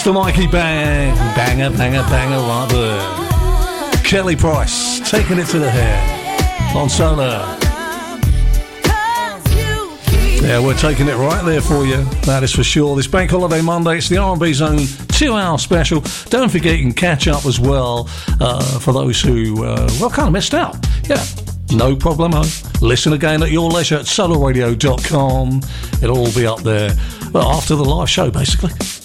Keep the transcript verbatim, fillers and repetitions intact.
the Mikey Bang. Banger, banger, banger right there. Kelly Price taking it to the hair on Solar. Yeah, we're taking it right there for you. That is for sure. This Bank Holiday Monday, it's the R and B Zone two-hour special. Don't forget you can catch up as well uh, for those who, uh, well, kind of missed out. Yeah, no problemo. Listen again at your leisure at solar radio dot com. It'll all be up there well, after the live show, basically.